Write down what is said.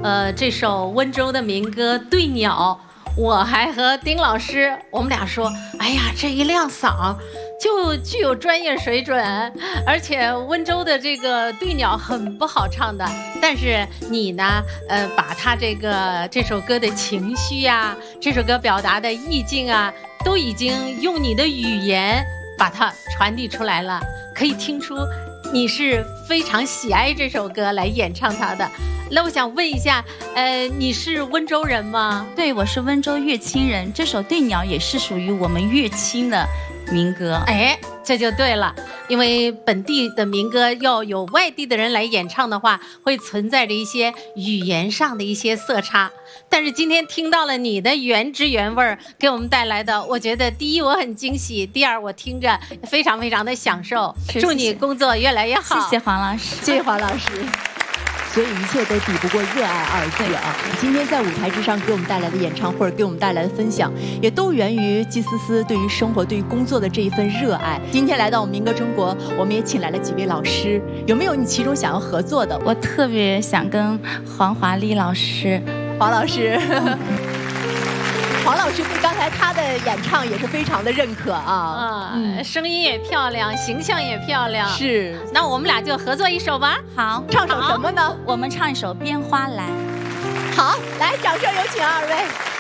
这首温州的民歌《对鸟》，我还和丁老师，我们俩说，哎呀，这一亮嗓就具有专业水准，而且温州的这个对鸟很不好唱的，但是你呢，把他这首歌的情绪啊，这首歌表达的意境啊，都已经用你的语言把它传递出来了，可以听出你是非常喜爱这首歌来演唱它的。那我想问一下，你是温州人吗？ 对，我是温州乐清人，这首《对鸟》也是属于我们乐清的民歌。 哎，这就对了，因为本地的民歌要有外地的人来演唱的话，会存在着一些语言上的一些色差。但是今天听到了你的原汁原味儿给我们带来的，我觉得第一我很惊喜，第二我听着非常非常的享受。祝你工作越来越好。 谢谢黄老师， 谢谢黄老师。 所以一切都抵不过热爱二字啊！今天在舞台之上给我们带来的演唱，或者给我们带来的分享，也都源于季思思对于生活、对于工作的这一份热爱。今天来到我们民歌中国，我们也请来了几位老师，有没有你其中想要合作的？ 我特别想跟黄华丽老师、 黄老师。黄老师对刚才他的演唱也是非常的认可啊， 声音也漂亮，形象也漂亮。 是， 那我们俩就合作一首吧。 好， 唱首什么呢？ 我们唱一首《编花来》。 好，来，掌声有请二位。